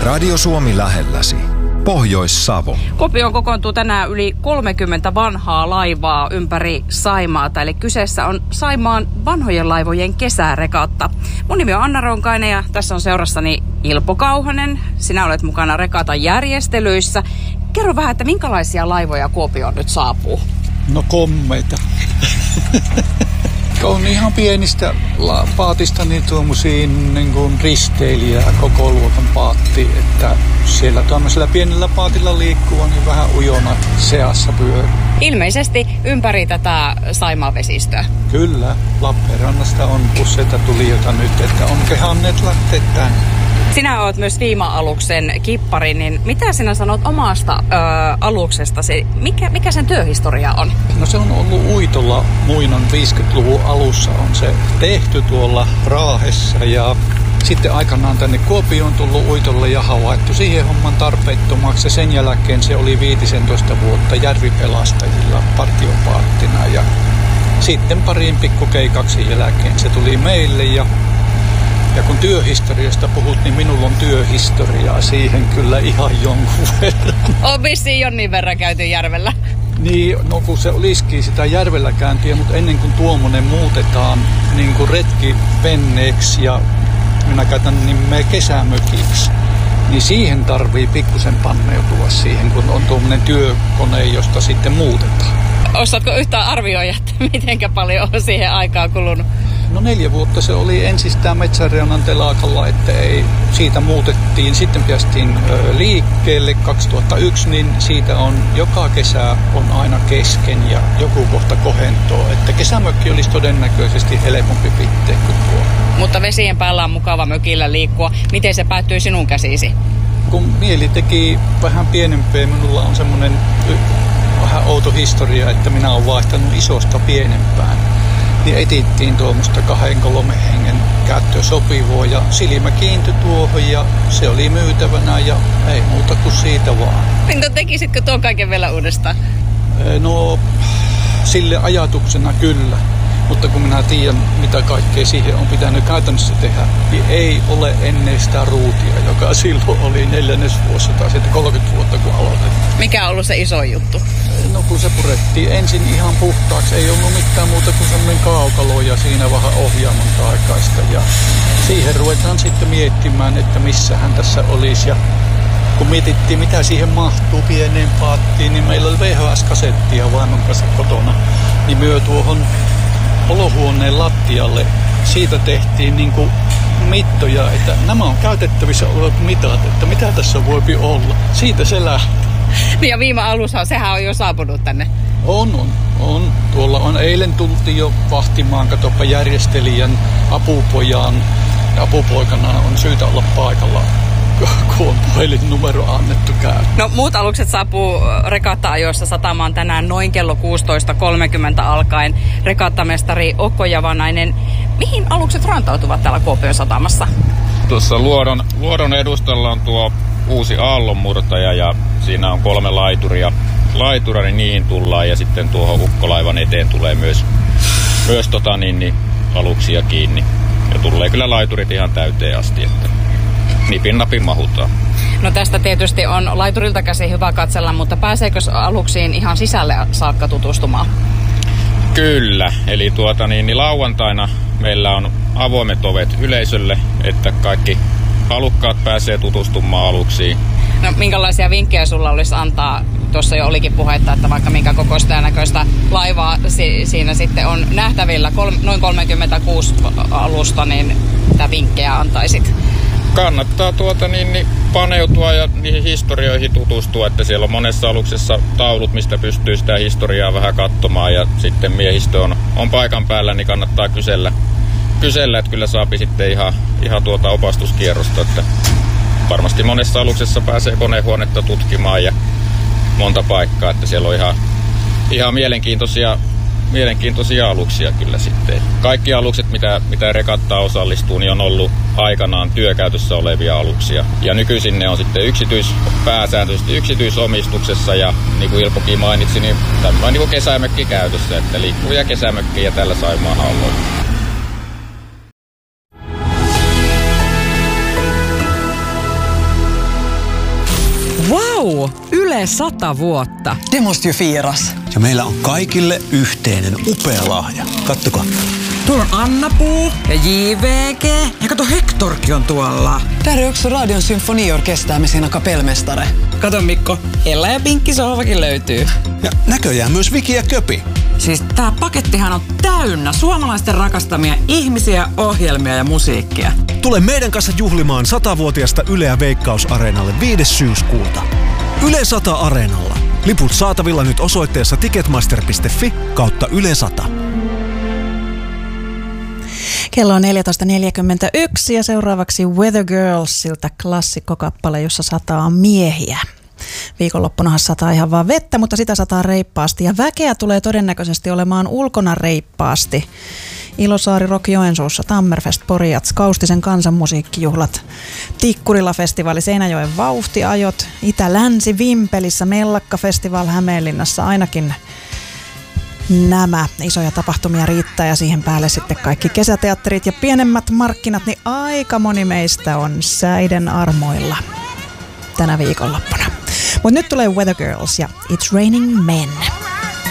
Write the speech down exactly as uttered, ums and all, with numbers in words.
Radio Suomi lähelläsi. Pohjois-Savo. Kuopioon kokoontuu tänään yli kolmekymmentä vanhaa laivaa ympäri Saimaata. Eli kyseessä on Saimaan vanhojen laivojen kesäregatta. Mun nimi on Anna Ronkainen ja tässä on seurassani Ilpo Kauhanen. Sinä olet mukana regatan järjestelyissä. Kerro vähän, että minkälaisia laivoja Kuopioon nyt saapuu? No kommeita. On ihan pienistä paatista niin tuommoisiin niin kuin risteilijää koko luokan paatti, että siellä tuommoisella pienellä paatilla liikkuu niin vähän ujona seassa pyörii. Ilmeisesti ympäri tätä Saimaan vesistöä. Kyllä, Lappeenrannasta on useita tulijoita nyt, että on kehanneet lähteä tänne. Sinä olet myös Viima-aluksen kippari, niin mitä sinä sanot omasta ö, aluksestasi? Mikä, mikä sen työhistoria on? No se on ollut uitolla muinon viisikymmentäluvun alussa on se tehty tuolla Raahessa ja sitten aikanaan tänne Kuopioon on tullut uitolle ja havaittu siihen homman tarpeettomaksi. Ja sen jälkeen se oli viisitoista vuotta järvipelastajilla partiopaattina ja sitten parin pikkukeikaksi jälkeen se tuli meille ja Ja kun työhistoriasta puhut, niin minulla on työhistoriaa siihen kyllä ihan jonkun verran. On vissiin jonnin verran käyty järvellä. Niin, no kun se olisikin sitä järvellä käyntiä, mutta ennen kuin tuommoinen muutetaan niin kuin retkivenneeksi ja minä käytän nimeä kesämökiksi, niin siihen tarvii pikkusen panneutua siihen, kun on tuommoinen työkone, josta sitten muutetaan. Osaatko yhtään arvioida, että mitenkä paljon on siihen aikaa kulunut? No neljä vuotta se oli ensistään Metsänreunan telakalla, että ei, siitä muutettiin. Sitten päästiin ö, liikkeelle kaksituhattayksi, niin siitä on joka kesä on aina kesken ja joku kohta kohentoo. Että kesämökki olisi todennäköisesti helpompi pitää kuin tuo. Mutta vesien päällä on mukava mökillä liikkua. Miten se päättyi sinun käsisi? Kun mieli teki vähän pienempää, minulla on semmoinen y, vähän outo historia, että minä olen vaihtanut isosta pienempään. Niin etittiin tuommoista kahden kolmen hengen käyttöön sopivaa ja silmä kiintyi tuohon ja se oli myytävänä ja ei muuta kuin siitä vaan. Entä tekisitkö tuon kaiken vielä uudestaan? No sille ajatuksena kyllä, mutta kun minä tiedän mitä kaikkea siihen on pitänyt käytännössä tehdä, niin ei ole ennen sitä ruutia, joka silloin oli neljännesvuosisata, sitten kolmekymmentä vuotta kun aloitettiin. Mikä on ollut se iso juttu? No kun se purettiin ensin ihan puhtaaksi, ei ollut mitään muuta kuin semmoinen kaukalo ja siinä vähän ohjaamon taikaista. Ja siihen ruvetaan sitten miettimään, että missähän tässä olisi. Ja kun mietittiin mitä siihen mahtuu pieneen paattiin, niin meillä oli V H S-kasettia vaimon kanssa kotona. Niin myö tuohon olohuoneen lattialle, siitä tehtiin niin kuin mittoja, että nämä on käytettävissä olevat mitat, että mitä tässä voi olla. Siitä se lähti. Ja viime alussa, sehän on jo saapunut tänne. On, on, on. Tuolla on eilen tultiin jo vahtimaan, katoppa järjestelijän apupojan. Apupoikana on syytä olla paikalla, kun on puhelinnumero annettu käy. No muut alukset saapuu regatta-ajoissa satamaan tänään noin kello kuusitoista kolmekymmentä alkaen. Regattamestari Okko Javanainen, mihin alukset rantautuvat täällä Kuopion satamassa? Tuossa Luodon, Luodon edustalla on tuo uusi aallonmurtaja ja siinä on kolme laituria. Laitura, niin niihin tullaan ja sitten tuohon Ukkolaivan eteen tulee myös, myös tota, niin, niin, aluksia kiinni. Ja tulee kyllä laiturit ihan täyteen asti, että nipin napin mahutaan. No tästä tietysti on laiturilta käsin hyvä katsella, mutta pääseekö aluksiin ihan sisälle saakka tutustumaan? Kyllä, eli tuota, niin, niin lauantaina meillä on avoimet ovet yleisölle, että kaikki halukkaat pääsee tutustumaan aluksiin. No minkälaisia vinkkejä sulla olisi antaa? Tuossa jo olikin puhetta, että vaikka minkä kokoista ja näköistä laivaa si- siinä sitten on nähtävillä, kol- noin kolmekymmentäkuusi alusta, niin mitä vinkkejä antaisit? Kannattaa tuota niin, niin paneutua ja niihin historioihin tutustua, että siellä on monessa aluksessa taulut, mistä pystyy sitä historiaa vähän katsomaan ja sitten miehistö on, on paikan päällä, niin kannattaa kysellä, kysellä että kyllä saapi sitten ihan, ihan tuota opastuskierrosta, että varmasti monessa aluksessa pääsee konehuonetta tutkimaan ja monta paikkaa, että siellä on ihan, ihan mielenkiintoisia, mielenkiintoisia aluksia kyllä sitten. Kaikki alukset, mitä, mitä regattaa osallistuu, niin on ollut aikanaan työkäytössä olevia aluksia. Ja nykyisin ne on sitten yksityis, pääsääntöisesti yksityisomistuksessa ja niin kuin Ilpokin mainitsi, niin tämmöinen niin kuin kesämökki käytössä, että liikkuvia kesämökkiä tällä Saimaalla on ollut. Wow! Yle sata vuotta. Det måste ju firas. Ja meillä on kaikille yhteinen upea lahja. Kattokaa. Tuolla on Anna-Puu ja J V G. Ja kato, Hektorkin on tuolla. Där är också Radion symfoniorkester med sina kapellmästare. Kato Mikko, Ella ja Pinkki sohvakin löytyy. Ja näköjään myös Viki ja Köpi. Siis tää pakettihan on täynnä suomalaisten rakastamia ihmisiä, ohjelmia ja musiikkia. Tule meidän kanssa juhlimaan satavuotiasta Yleä Veikkaus-areenalle viides syyskuuta. Yle sata Areenalla. Liput saatavilla nyt osoitteessa ticketmaster piste fi kautta Yle sata. Kello on neljätoista neljäkymmentäyksi ja seuraavaksi Weather Girlsilta klassikkokappale, jossa sataa miehiä. Viikonloppunahan sataa ihan vaan vettä, mutta sitä sataa reippaasti ja väkeä tulee todennäköisesti olemaan ulkona reippaasti. Ilosaari Rock Joensuussa, Tammerfest Porijats, Kaustisen kansanmusiikkijuhlat, Tikkurila-festivaali, Seinäjoen vauhtiajot, Itä-Länsi Vimpelissä, Mellakka-festival Hämeenlinnassa, ainakin nämä isoja tapahtumia riittää ja siihen päälle sitten kaikki kesäteatterit ja pienemmät markkinat, niin aika moni meistä on säiden armoilla tänä viikonloppuna. Mutta nyt tulee Weather Girls ja It's Raining Men.